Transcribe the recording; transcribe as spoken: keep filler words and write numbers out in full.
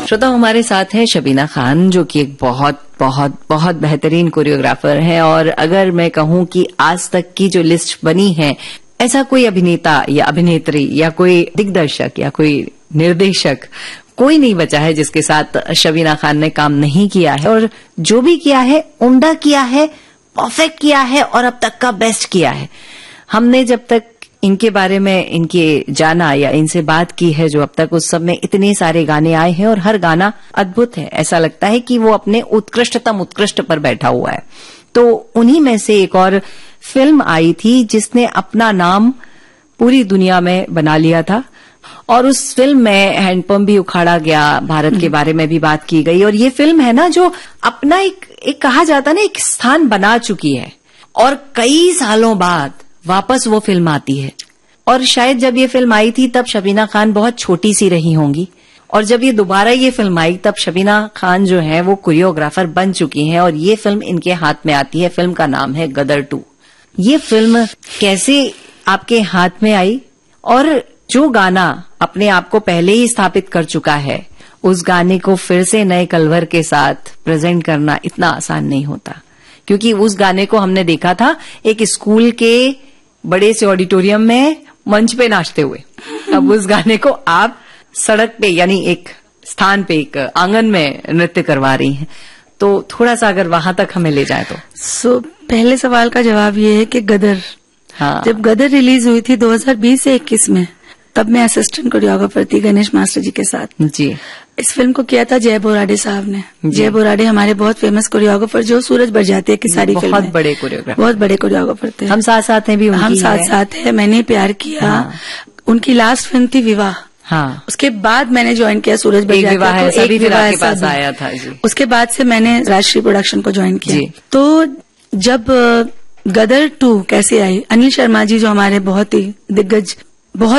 श्रोता, हमारे साथ है शबीना खान, जो कि एक बहुत बहुत बहुत बेहतरीन कोरियोग्राफर है। और अगर मैं कहूं कि आज तक की जो लिस्ट बनी है, ऐसा कोई अभिनेता या अभिनेत्री या कोई दिग्दर्शक या कोई निर्देशक कोई नहीं बचा है जिसके साथ शबीना खान ने काम नहीं किया है। और जो भी किया है, उम्दा किया है, परफेक्ट किया है और अब तक का बेस्ट किया है। हमने जब तक इनके बारे में इनके जाना या इनसे बात की है, जो अब तक उस सब में इतने सारे गाने आए हैं और हर गाना अद्भुत है। ऐसा लगता है कि वो अपने उत्कृष्टतम उत्कृष्ट पर बैठा हुआ है। तो उन्हीं में से एक और फिल्म आई थी जिसने अपना नाम पूरी दुनिया में बना लिया था, और उस फिल्म में हैंडपंप भी उखाड़ा गया, भारत के बारे में भी बात की गई। और ये फिल्म है ना, जो अपना एक, एक कहा जाता है ना, एक स्थान बना चुकी है। और कई सालों बाद वापस वो फिल्म आती है। और शायद जब ये फिल्म आई थी तब शबीना खान बहुत छोटी सी रही होंगी, और जब ये दोबारा ये फिल्म आई तब शबीना खान जो है वो कोरियोग्राफर बन चुकी हैं। और ये फिल्म इनके हाथ में आती है। फिल्म का नाम है गदर टू। ये फिल्म कैसे आपके हाथ में आई, और जो गाना अपने आप को पहले ही स्थापित कर चुका है, उस गाने को फिर से नए कलवर के साथ प्रेजेंट करना इतना आसान नहीं होता। क्योंकि उस गाने को हमने देखा था एक स्कूल के बड़े से ऑडिटोरियम में मंच पे नाचते हुए। अब उस गाने को आप सड़क पे, यानी एक स्थान पे, एक आंगन में नृत्य करवा रही हैं। तो थोड़ा सा अगर वहां तक हमें ले जाए तो। सो so, पहले सवाल का जवाब ये है कि गदर, हाँ, जब गदर रिलीज हुई थी दो हज़ार बीस से इक्कीस में, तब मैं असिस्टेंट कोरियोग्राफर थी गणेश मास्टर जी के साथ जी। इस फिल्म को किया था जय बोराडे साहब ने। जय बोराडे हमारे बहुत फेमस कोरियोग्राफर, जो सूरज बरजाती की सारी फिल्म, बहुत बड़े कोरियोग्राफर, बहुत बड़े कोरियोग्राफर थे। हम साथ साथ हैं भी उनकी, हम साथ साथ है। मैंने प्यार किया, हाँ। उनकी लास्ट फिल्म थी विवाह, हाँ। उसके बाद मैंने ज्वाइन किया सूरज बरजाती। विवाह है, सभी फिर आपके पास आया था जी। उसके बाद से मैंने राजश्री प्रोडक्शन को ज्वाइन किया। तो जब गदर टू कैसे आई, अनिल शर्मा जी जो हमारे बहुत ही दिग्गज